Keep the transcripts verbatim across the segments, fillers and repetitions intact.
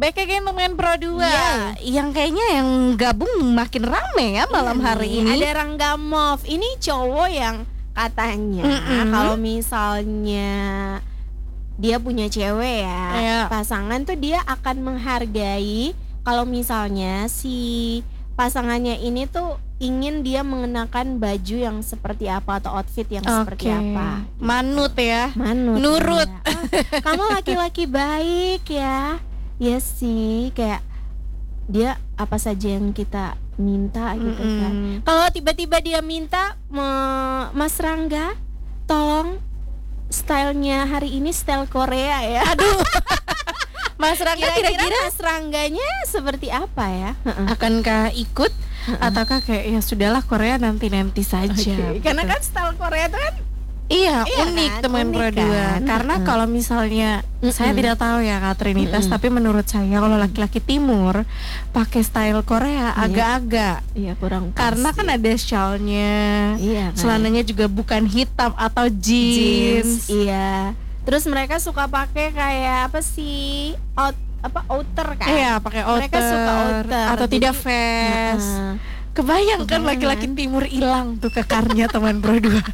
Back again teman Pro dua. Yeah. Yang kayaknya yang gabung makin rame ya malam Iya hari nih, ini. Ada Rangga Mov. Ini cowok yang katanya Mm-mm. kalau misalnya dia punya cewek ya, Iya. pasangan tuh dia akan menghargai kalau misalnya si pasangannya ini tuh ingin dia mengenakan baju yang seperti apa atau outfit yang seperti Oke. apa. Manut ya. Manut. Nurut. Ya. Ah, kamu laki-laki baik ya. Ya sih, kayak dia apa saja yang kita minta gitu kan. Mm-mm. Kalau tiba-tiba dia minta, "Me- Mas Rangga, tolong stylenya hari ini style Korea ya." Aduh, Mas Rangga kira-kira kira-kira Mas Rangganya seperti apa ya? akankah ikut ataukah kayak ya sudahlah Korea nanti-nanti saja. Oke, Karena gitu. kan style Korea itu kan Iya, Iya unik kan, teman unik Pro dua. kan. Karena Mm-mm. kalau misalnya saya Mm-mm. tidak tahu ya Kak Trinitas, Mm-mm. tapi menurut saya kalau laki-laki timur pakai style Korea Iya. agak-agak. iya kurang pas Karena sih. kan ada shawl-nya. Iya kan. Celananya juga bukan hitam atau jeans. jeans, iya. Terus mereka suka pakai kayak apa sih? Out apa outer kan? Iya, pakai outer. Mereka suka outer. atau Jadi- tidak vest. Heeh. Kebayang kan Kebayang laki-laki kan? timur hilang tuh kekarnya teman Pro dua.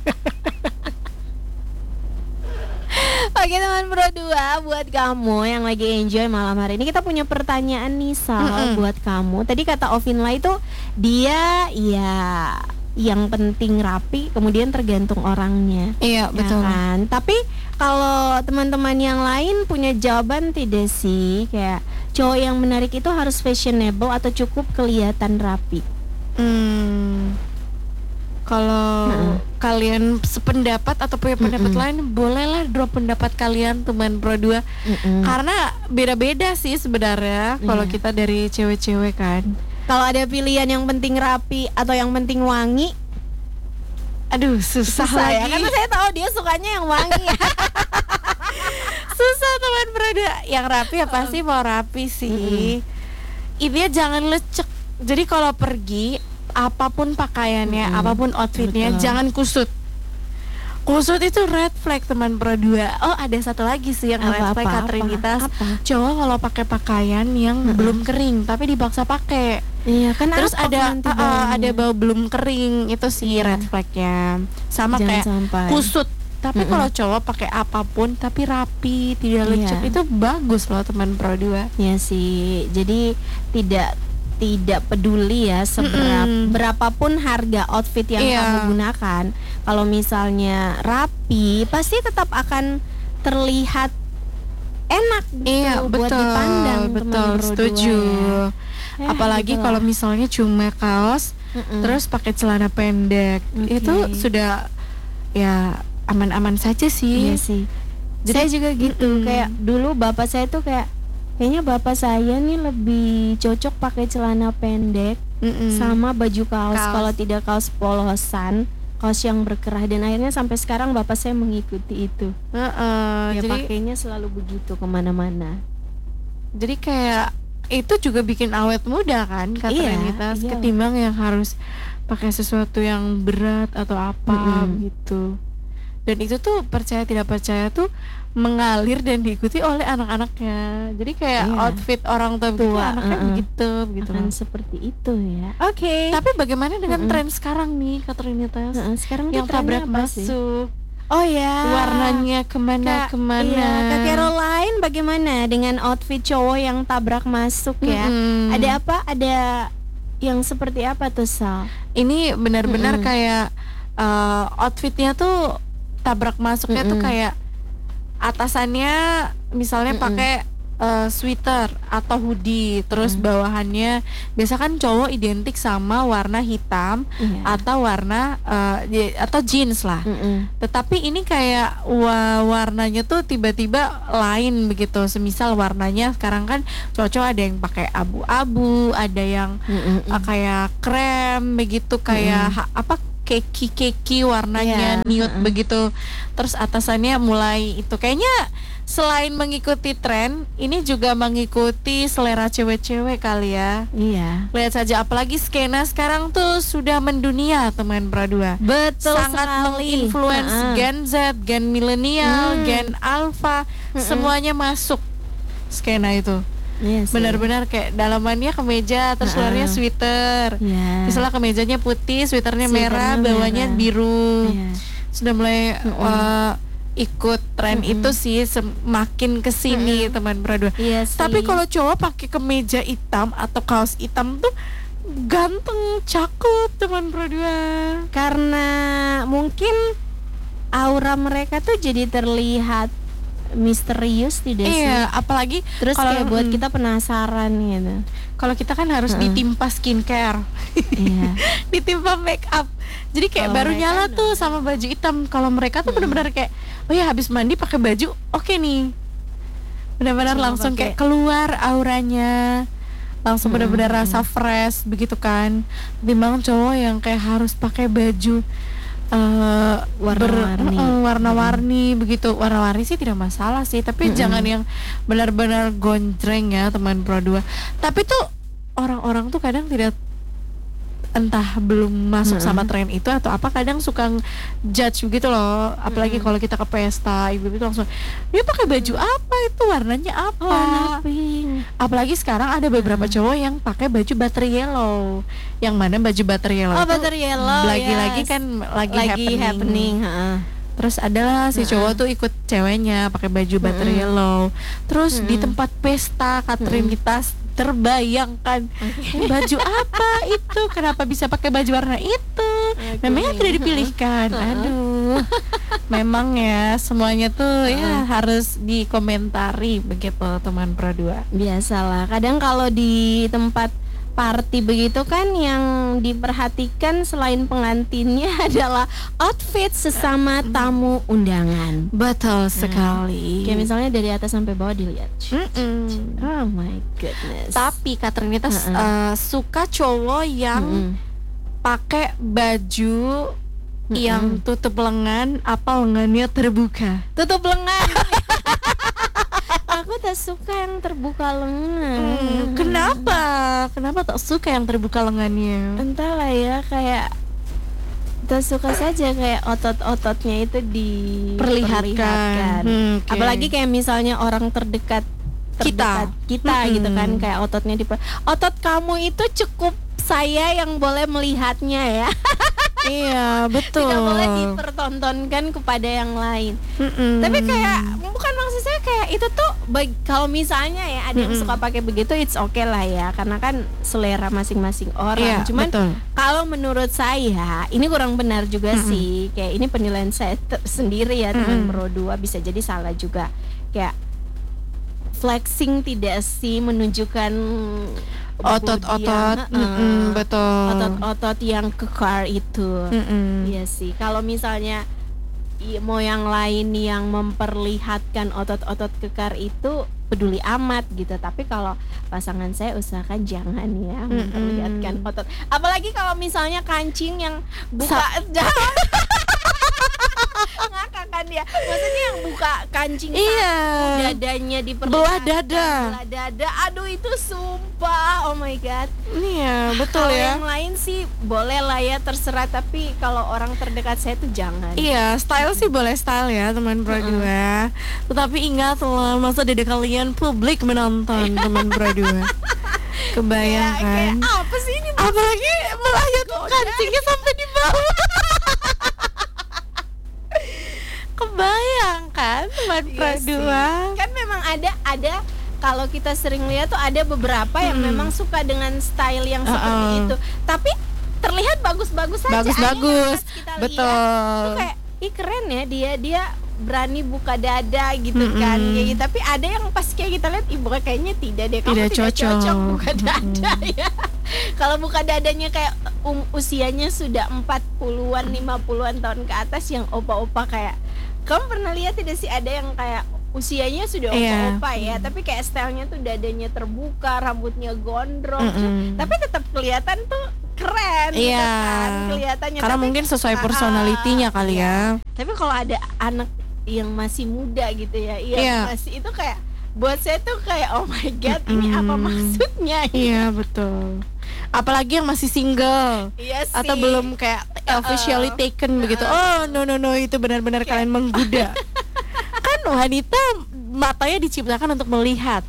Oke teman Pro dua, buat kamu yang lagi enjoy malam hari ini, kita punya pertanyaan nih Sal, Mm-mm. buat kamu. Tadi kata Ovinla itu dia ya yang penting rapi, kemudian tergantung orangnya. Iya, Ya kan? Tapi kalau teman-teman yang lain punya jawaban tidak sih? Kayak cowok yang menarik itu harus fashionable atau cukup kelihatan rapi? Hmm. Kalau Heeh. kalian sependapat atau punya pendapat Mm-mm. lain, bolehlah drop pendapat kalian teman Pro dua. Mm-mm. Karena beda-beda sih sebenarnya kalau Iya. kita dari cewek-cewek kan. Kalau ada pilihan yang penting rapi atau yang penting wangi, Aduh, susah, susah ya. lagi. Karena saya tahu dia sukanya yang wangi. Susah teman Pro dua. Yang rapi ya pasti mau rapi sih. Intinya jangan lecek. Jadi kalau pergi apapun pakaiannya, Mm-mm. apapun outfitnya, Betul. jangan kusut. Kusut itu red flag teman Pro dua. Oh, ada satu lagi sih yang red Apa, flag apa, Katrinitas. apa? Cowok kalau pakai pakaian yang Mm-mm. belum kering tapi dipaksa pakai. Iya kan. Terus apa ada nanti uh, uh, baunya? ada bau belum kering, itu sih Iya. red flagnya. Sama Jangan kayak sampai. kusut. Tapi Mm-mm. kalau cowok pakai apapun tapi rapi, tidak lecek, Iya. itu bagus loh teman Pro dua. Ya sih. Jadi tidak tidak peduli ya seberapa Mm-mm. berapapun harga outfit yang Iya. kamu gunakan. Kalau misalnya rapi, pasti tetap akan terlihat enak gitu Iya, buat betul, dipandang. betul, teman Pro setuju. dua ya. Apalagi gitu kalau lah. misalnya cuma kaos, Mm-mm. terus pakai celana pendek, Oke. itu sudah ya aman-aman saja sih. Iya sih. Jadi- saya juga gitu. Mm-mm. Kayak dulu bapak saya tuh kayak kayaknya bapak saya nih lebih cocok pakai celana pendek Mm-mm. sama baju kaos. Kaos. Kalau tidak kaos polosan, kaos yang berkerah, dan akhirnya sampai sekarang bapak saya mengikuti itu. Heeh, Ya jadi pakainya selalu begitu kemana-mana. jadi kayak itu juga bikin awet muda kan kata Iya, Renitas, iya. ketimbang yang harus pakai sesuatu yang berat atau apa Mm-mm. gitu. Dan itu tuh percaya tidak percaya tuh mengalir dan diikuti oleh anak-anaknya. Jadi kayak Iya. outfit orang tua begitu, Tua, anaknya uh-uh. begitu begitu. Akan seperti itu ya. Oke. Tapi bagaimana dengan Mm-mm. tren sekarang nih kata Renitas? Heeh, sekarang tuh Yang trennya tabrak apa sih? masuk, Oh ya. warnanya Kak, kemana-kemana. Iya, Kak Caroline bagaimana dengan outfit cowok yang tabrak masuk ya? Mm-mm. Ada apa? Ada yang seperti apa tuh Sal? Ini benar-benar Mm-mm. kayak uh, outfitnya tuh tabrak masuknya tuh Mm-mm. kayak atasannya misalnya Mm-mm. pakai uh, sweater atau hoodie, terus Mm. bawahannya biasa kan cowok identik sama warna hitam Iya. atau warna uh, je- atau jeans lah. Mm-mm. Tetapi ini kayak wa- warnanya tuh tiba-tiba lain begitu. Semisal warnanya sekarang kan cowok ada yang pakai abu-abu, ada yang Mm-mm. uh, kayak krem begitu, kayak ha- apa keki-keki warnanya Iya, nude mm-mm. begitu. Terus atasannya mulai itu kayaknya selain mengikuti tren, ini juga mengikuti selera cewek-cewek kali ya. Iya. Lihat saja, apalagi skena sekarang tuh sudah mendunia teman Pro dua. Betul Sangat sekali. menginfluence Heeh. Gen Z, Gen milenial, Hmm. Gen Alpha, Mm-mm. semuanya masuk skena itu. Iya sih. Benar-benar kayak dalamannya kemeja, terus Ha-ha. luarnya sweater. Iya. Misalnya kemejanya putih, sweaternya merah, Sweaternya bawahnya merah. biru. Iya. Sudah mulai Mm-mm. uh, ikut tren Mm-mm. itu sih, semakin kesini teman Pradua. Iya sih. Tapi kalau cowok pakai kemeja hitam atau kaos hitam tuh ganteng, cakep teman Pradua. karena mungkin aura mereka tuh jadi terlihat misterius tidak sih? Iya, apalagi Terus kalau kayak buat mm, kita penasaran gitu. kalau kita kan harus Heeh. ditimpa skincare, Iya. ditimpa make up. Jadi kayak Kalau baru mereka nyala no. tuh sama baju hitam. Kalau mereka tuh Hmm. benar-benar kayak, oh ya habis mandi pakai baju, oke nih. Benar-benar Cuma langsung pakai- kayak keluar auranya, langsung Hmm, benar-benar hmm. rasa fresh begitu kan. Timbang cowok yang kayak harus pakai baju eh, ber- Warna-warni. eh, warna-warni begitu. Warna-warni sih tidak masalah sih, tapi Mm-mm. jangan yang benar-benar gonjreng ya teman Pro dua. Tapi tuh orang-orang tuh kadang tidak, entah belum masuk Mm-mm. sama tren itu atau apa, kadang suka judge begitu loh. Apalagi Mm-mm. kalau kita ke pesta, ibu-ibu tuh langsung, dia pakai baju apa itu, warnanya apa? Oh, warna pink. Apalagi sekarang ada beberapa cowok yang pakai baju butter yellow. Yang mana baju butter yellow Oh, itu butter yellow, lagi-lagi yes. kan lagi, Lagi happening. happening, heeh. Terus adalah si Mm-mm. cowok tuh ikut ceweknya pakai baju butter Mm-mm. yellow. Terus di Mm-mm. tempat pesta, Catherine Mm-mm. kita terbayangkan, "Eh, baju apa itu? Kenapa bisa pakai baju warna itu? Oke. Memangnya tidak dipilihkan." Aduh. Memang ya semuanya tuh ya harus dikomentari begitu teman Pro dua. Biasalah. Kadang kalau di tempat party begitu kan yang diperhatikan selain pengantinnya adalah outfit sesama tamu undangan. Betul sekali. Kayak misalnya dari atas sampai bawah dilihat. Mm-mm. Oh my goodness. Tapi Catherine kita Mm-mm. uh, suka cowok yang Mm-mm. pakai baju Mm-mm. yang tutup lengan, apa lengannya terbuka. tutup lengan. Aku tak suka yang terbuka lengan. Hmm, kenapa? Kenapa tak suka yang terbuka lengannya? Entahlah ya, kayak tak suka saja kayak otot-ototnya itu diperlihatkan. Hmm, oke. Apalagi kayak misalnya orang terdekat terdekat kita, Mm-mm. gitu kan, kayak ototnya di otot kamu itu cukup saya yang boleh melihatnya ya. Iya, betul. Tidak boleh dipertontonkan kepada yang lain. Mm-mm. Tapi kayak bukan, maksud saya kayak itu tuh bag- kalau misalnya ya ada yang Mm-mm. suka pakai begitu, it's okay lah ya, karena kan selera masing-masing orang. Iya, Cuman betul. kalau menurut saya ini kurang benar juga Mm-mm. sih. Kayak ini penilaian saya te- sendiri ya, teman Mm-mm. Pro dua, bisa jadi salah juga. Kayak flexing tidak sih menunjukkan Otot-otot, body yang, mm-mm, heeh, betul. otot-otot yang kekar itu. Mm-mm. Iya sih, kalau misalnya i- mau yang lain yang memperlihatkan otot-otot kekar itu peduli amat gitu. Tapi kalau pasangan saya usahakan jangan ya Mm-mm. memperlihatkan otot. Apalagi kalau misalnya kancing yang buka jangan. Ngakak kan dia. Maksudnya yang buka kancing Iya. satu, dadanya diperlihatkan. Belah dada. Belah dada. Aduh itu sumpah. Oh my god. Iya, betul Kalau ya. yang lain sih boleh lah ya, terserah, tapi kalau orang terdekat saya tuh jangan. Iya, style sih boleh style ya teman Pro dua. Tetapi ingatlah, masa dada kalian publik menonton teman Pro dua. Kebayang Kayak- kayak kan? apa sih ini? Apalagi melayat kancingnya sampai di bawah. Kebayang kan teman Iya Pro sih. dua. Kan memang ada ada kalau kita sering lihat tuh ada beberapa yang Hmm. memang suka dengan style yang seperti Uh-uh. itu. Tapi terlihat bagus-bagus saja. Bagus-bagus. Ada yang pas kita lihat, Betul. tuh kayak ih keren ya dia dia berani buka dada gitu kan. Mm-mm. Kayak gitu. Tapi ada yang pas kayak kita lihat ibu kayaknya tidak deh, kamu Tidak tidak, cocok. cocok. buka dada Mm-mm. ya. Kalau buka dadanya kayak um, usianya sudah empat puluhan, lima puluhan tahun ke atas yang opa-opa kayak, kamu pernah lihat tidak sih ada yang kayak usianya sudah Iya. opa-opa ya, tapi kayak stylenya tuh dadanya terbuka, rambutnya gondrong, Mm-mm. tapi tetap kelihatan tuh keren gitu Iya. kan kelihatannya. Karena Tapi- mungkin sesuai Ah, personalitinya kali iya. ya. Tapi kalau ada anak yang masih muda gitu ya, iya Iya. masih, itu kayak buat saya tuh kayak oh my god, ini apa Mm-mm. maksudnya? Iya, betul. Apalagi yang masih single Iya sih. atau belum kayak officially taken begitu. Oh, no no no, itu benar-benar kalian menggoda. Kan wanita matanya diciptakan untuk melihat.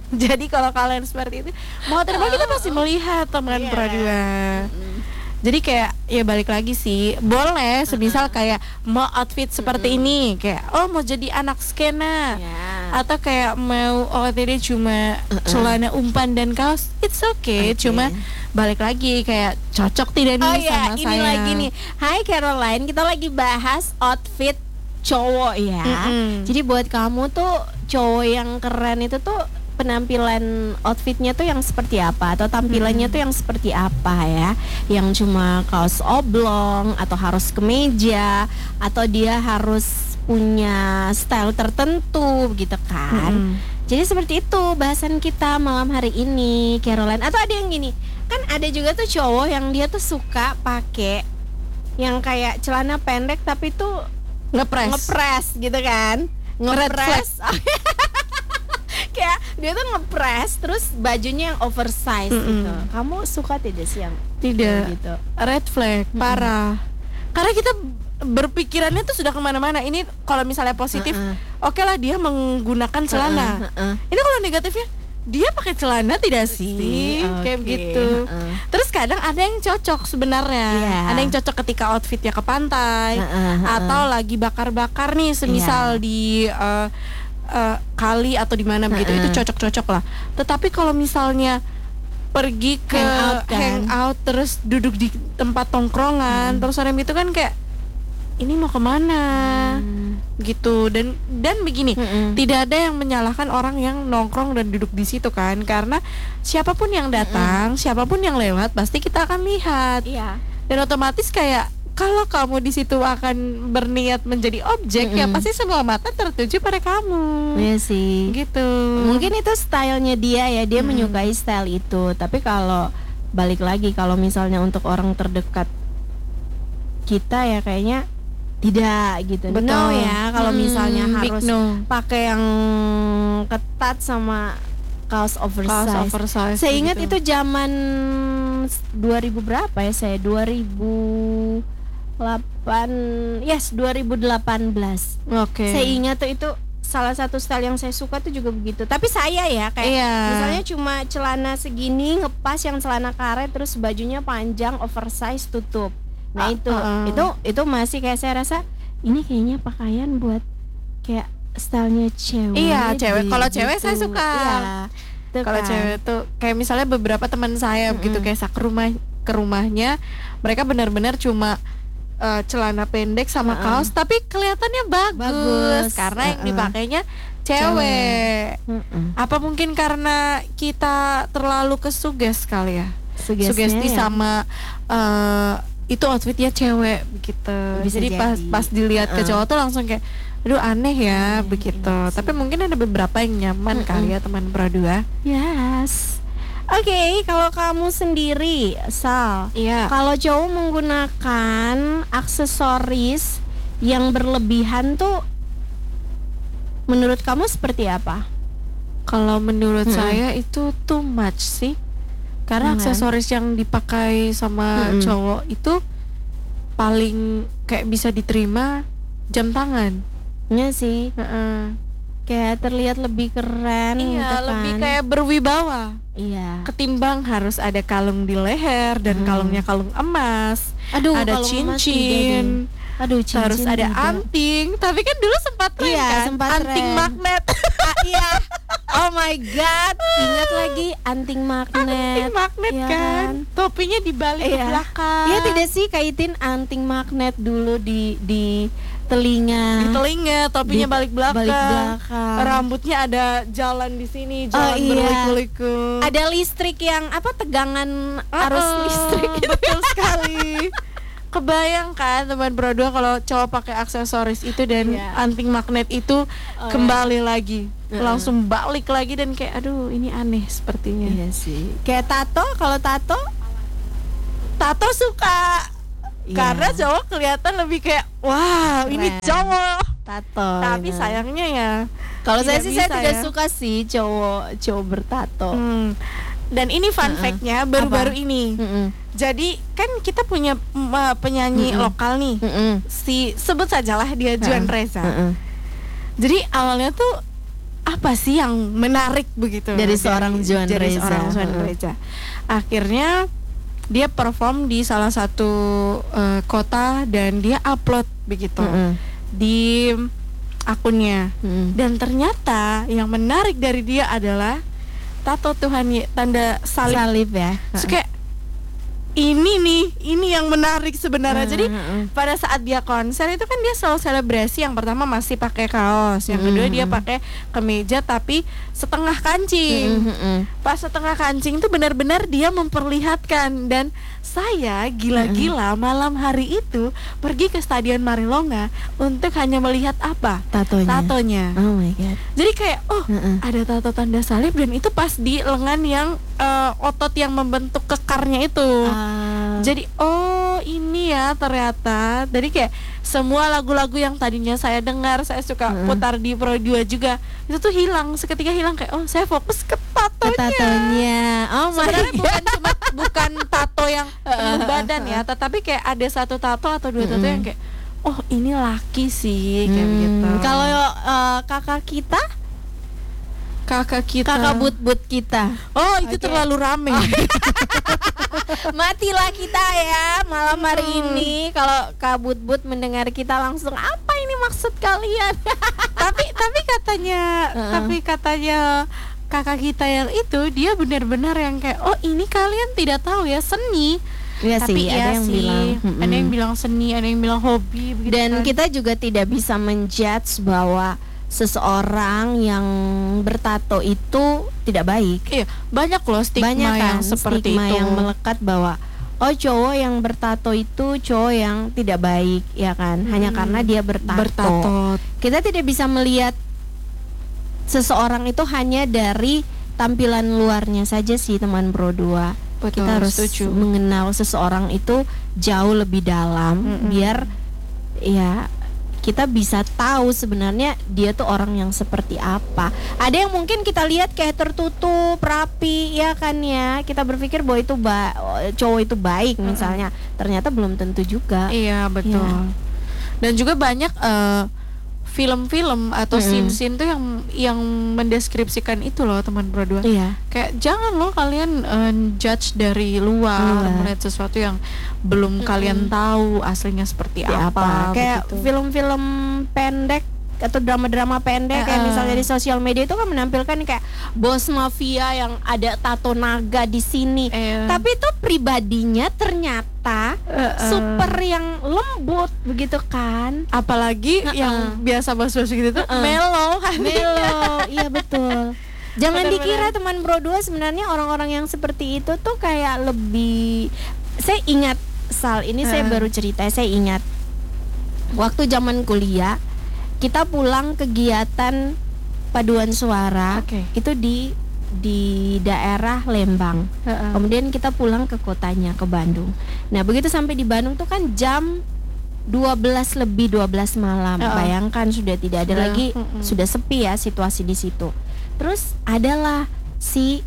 Jadi kalau kalian seperti itu mau terima kita pasti melihat teman Iya. Pradua. Jadi kayak ya balik lagi sih, boleh semisal kayak mau outfit seperti ini, kayak oh mau jadi anak skena, Ya. atau kayak mau outfitnya cuma celana umpan dan kaos, it's okay. Oke. Cuma balik lagi kayak cocok tidak nih Oh ya, sama ini saya. lagi nih. Hai Caroline, kita lagi bahas outfit cowok ya. Mm-mm. Jadi buat kamu tuh cowok yang keren itu tuh penampilan outfitnya tuh yang seperti apa atau tampilannya tuh yang seperti apa ya? Yang cuma kaos oblong atau harus kemeja atau dia harus punya style tertentu gitu kan? Mm-mm. Jadi seperti itu bahasan kita malam hari ini, Caroline. Atau ada yang gini, kan ada juga tuh cowok yang dia tuh suka pakai yang kayak celana pendek tapi tuh Ngepres. ngepres gitu kan? Red Ngepres. Kayak dia tuh ngepres terus bajunya yang oversize Mm-mm. gitu. Kamu suka tidak sih yang Tidak. kayak gitu? Red flag, parah. Karena kita berpikirannya tuh sudah kemana-mana. Ini kalau misalnya positif, Uh-uh. oke lah dia menggunakan celana. Uh-uh, uh-uh. Ini kalau negatifnya, dia pakai celana tidak sih? Oke, Kayak gitu. uh-uh. Terus kadang ada yang cocok sebenarnya. Iya. Ada yang cocok ketika outfitnya ke pantai, Uh-uh, uh-uh. atau lagi bakar-bakar nih, semisal Iya. di uh, uh, kali atau di mana begitu, Uh-uh. itu cocok-cocok lah. Tetapi kalau misalnya pergi ke Hangout kan? hangout, terus duduk di tempat tongkrongan, terus orang itu kan kayak ini mau kemana Hmm. gitu. Dan dan begini, Mm-mm. tidak ada yang menyalahkan orang yang nongkrong dan duduk di situ kan, karena siapapun yang datang, siapapun yang lewat pasti kita akan lihat. Iya. Dan otomatis kayak kalau kamu di situ akan berniat menjadi objek, ya Mm-mm. pasti semua mata tertuju pada kamu. Iya sih. Gitu. Mungkin itu stylenya dia ya, dia menyukai style itu. Tapi kalau balik lagi, kalau misalnya untuk orang terdekat kita ya kayaknya tidak gitu. Betul. No ya, kalau Hmm, misalnya big harus no. pakai yang ketat sama kaos oversize. Kaos oversize Saya ingat begitu. itu zaman dua ribu berapa ya saya? dua ribu delapan, yes dua ribu delapan belas. Oke. Saya ingat tuh itu salah satu style yang saya suka tuh juga begitu. Tapi saya ya kayak Iya. misalnya cuma celana segini ngepas yang celana karet terus bajunya panjang oversize tutup. Nah Ah, itu ah, ah. itu itu masih kayak saya rasa ini kayaknya pakaian buat kayak stylenya cewek. Iya, cewek. deh, Kalau cewek saya gitu. suka. Iya. Tuh Kalau kan. cewek tuh kayak misalnya beberapa teman saya begitu, kayak sak ke rumah ke rumahnya, mereka benar-benar cuma uh, celana pendek sama Uh-uh. kaos, tapi kelihatannya bagus, Bagus. karena yang Uh-uh. dipakainya cewek. Mm-mm. Apa mungkin karena kita terlalu kesuges kali ya? Sugestinya Sugesti ya. sama uh, itu outfitnya cewek begitu. Bisa Jadi pas jadi. pas dilihat ke Uh-uh. cowok tuh langsung kayak aduh aneh ya Aneh, begitu. iya sih. Tapi mungkin ada beberapa yang nyaman Mm-mm. kali ya teman berdua. Yes. Oke, kalau kamu sendiri, Sal, Iya. kalau cowok menggunakan aksesoris yang berlebihan tuh menurut kamu seperti apa? Kalau menurut Mm-mm. saya itu too much sih. Karena Mm-mm. aksesoris yang dipakai sama Mm-mm. cowok itu paling kayak bisa diterima jam tangan. Iya sih, Heeh. kayak terlihat lebih keren gitu Iya, kan. lebih kayak berwibawa. Iya. Ketimbang harus ada kalung di leher dan Hmm. kalungnya kalung emas, Aduh, ada kalau emas tidak cincin, deh. Aduh, cincin terus ada tidak. anting. Tapi kan dulu sempat tren Iya, kan, sempat anting tren. magnet. Ah, iya. Oh my god, ingat lagi anting magnet. Anting magnet Iya kan. Topinya dibalik ke Iya. belakang. Iya tidak sih kaitin anting magnet dulu di di telinga. Di telinga, topinya Di- balik belakang. balik belakang. Rambutnya ada jalan di sini, Oh, jalan iya. berliku-liku. Ada listrik yang apa tegangan arus Uh-uh, listrik gitu. betul sekali. Kebayang kan teman berdua kalau cowok pakai aksesoris itu dan Iya. anting magnet itu Oh, kembali lagi, Uh-uh. langsung balik lagi dan kayak aduh ini aneh sepertinya. Iya sih. Kayak tato, kalau tato Tato suka Iya. karena cowok kelihatan lebih kayak wow ini Keren. cowok. tato. Tapi gitu. sayangnya ya Kalau saya tidak sih saya bisa tidak ya. suka sih cowok cowok bertato. Hmm. Dan ini fun Uh-uh. fact-nya baru-baru Apa? ini. Mm-mm. Jadi kan kita punya mm, uh, penyanyi Mm-mm. lokal nih. Mm-mm. Si sebut sajalah dia Juan Uh-uh. Reza. Mm-mm. Jadi awalnya tuh apa sih yang menarik begitu Dari seorang Joan dari Reza. seorang Joan Heeh. Reza. Akhirnya dia perform di salah satu eh, kota dan dia upload begitu Mm-mm. di akunnya. Mm-mm. Dan ternyata yang menarik dari dia adalah tato Tuhan Ye- tanda salib. Salib ya. Terus kayak ini nih, ini yang menarik sebenarnya. Jadi Mm-mm. pada saat dia konser itu kan dia selalu selebrasi. Yang pertama masih pakai kaos, yang kedua dia Mm-mm. pakai kemeja tapi setengah kancing. Mm-mm. Pas setengah kancing itu benar-benar dia memperlihatkan. Dan saya gila-gila malam hari itu pergi ke Stadion Marilonga untuk hanya melihat apa? Tatonya. Tatonya. Oh my god. Jadi kayak oh Mm-mm. ada tato tanda salib dan itu pas di lengan yang eh, otot yang membentuk kekarnya itu. Ah. Jadi oh ini ya ternyata. Jadi kayak semua lagu-lagu yang tadinya saya dengar, saya suka Mm-mm. putar di Pro dua juga, itu tuh hilang, seketika hilang kayak oh saya fokus ke Ke tatonya. tatonya. Oh my Sebenarnya god. bukan cuma bukan tato yang penuh badan ya, tetapi kayak ada satu tato atau dua tato Mm-mm. yang kayak oh ini laki sih kayak Hmm, gitu. Kalau eh, kakak kita, kakak kita kakak but-but kita, oh itu Oke. terlalu rame. matilah kita ya malam hari Hmm. ini. Kalau kak but-but mendengar kita langsung apa ini maksud kalian? tapi tapi katanya Heeh. tapi katanya kakak kita yang itu dia benar-benar yang kayak oh ini kalian tidak tahu ya seni. Iya Tapi sih, iya ada yang sih, bilang. ada yang Mm-mm. bilang seni, ada yang bilang hobi begitu Dan kan. kita juga tidak bisa menjudge bahwa seseorang yang bertato itu tidak baik. iya banyak loh stigma Banyak kan yang seperti stigma itu yang melekat bahwa oh cowok yang bertato itu cowok yang tidak baik, ya kan? Hanya Hmm. karena dia bertato. bertato. Kita tidak bisa melihat seseorang itu hanya dari tampilan luarnya saja sih, teman Pro dua. Betul, Kita harus setuju. mengenal seseorang itu jauh lebih dalam. Mm-mm. Biar ya kita bisa tahu sebenarnya dia tuh orang yang seperti apa. Ada yang mungkin kita lihat kayak tertutup, rapi, ya kan ya. Kita berpikir bahwa itu ba- cowok itu baik misalnya. Ternyata belum tentu juga. Iya betul. Iya. Dan juga banyak eh, film-film atau Mm-mm. scene-scene tuh yang yang mendeskripsikan itu loh teman Pro dua. Iya. Kayak jangan loh kalian eh, judge dari luar, Luar. melihat sesuatu yang belum kalian tahu aslinya seperti Seperti apa, Kayak begitu. film-film pendek atau drama-drama pendek kayak Heeh. misalnya di sosial media itu kan menampilkan kayak bos mafia yang ada tato naga di sini. Eh, Tapi itu pribadinya ternyata eh, eh, super yang lembut begitu kan. apalagi Heeh. yang biasa bahas-bahas gitu tuh Heeh. melo hatinya. Melo, iya betul. Jangan Benar-benar. dikira teman Bro dua sebenarnya orang-orang yang seperti itu tuh kayak lebih. Saya ingat Sal, ini saya Heeh. baru cerita, saya ingat waktu zaman kuliah kita pulang kegiatan paduan suara Oke. itu di di daerah Lembang. Heeh. Kemudian kita pulang ke kotanya, ke Bandung. Nah, begitu sampai di Bandung tuh kan jam dua belas lebih dua belas malam. Heeh. Bayangkan sudah tidak ada Sudah, lagi, mm-mm. sudah sepi ya situasi di situ. Terus adalah si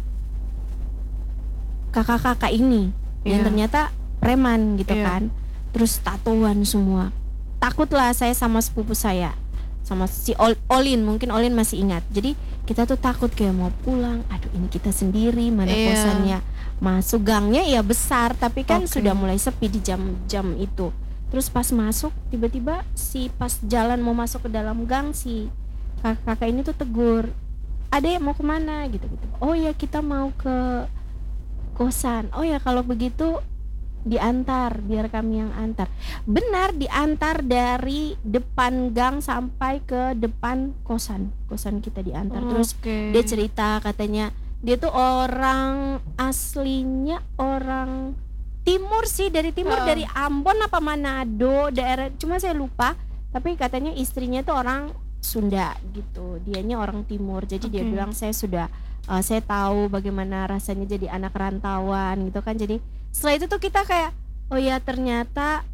kakak-kakak ini yang Iya. ternyata preman gitu Iya. kan. Terus tatoan semua. Takutlah saya sama sepupu saya, sama si Ol- Olin, mungkin Olin masih ingat. Jadi kita tuh takut kayak mau pulang, aduh ini kita sendiri, mana Iya. kosannya. Masuk gangnya ya besar, tapi kan Oke. sudah mulai sepi di jam-jam itu. Terus pas masuk, tiba-tiba si pas jalan mau masuk ke dalam gang, si kakak-kakak ini tuh tegur, adek mau kemana gitu-gitu. Oh ya kita mau ke kosan. Oh ya kalau begitu diantar, biar kami yang antar. Benar, diantar dari depan gang sampai ke depan kosan. Kosan kita diantar. Terus Oke. dia cerita katanya dia tuh orang aslinya orang timur sih, dari timur, Heeh. dari Ambon apa Manado daerah, cuma saya lupa. Tapi katanya istrinya tuh orang Sunda gitu, dianya orang timur. Jadi dia Oke. bilang saya sudah uh, saya tahu bagaimana rasanya jadi anak rantauan gitu kan. Jadi setelah itu tuh kita kayak oh ya ternyata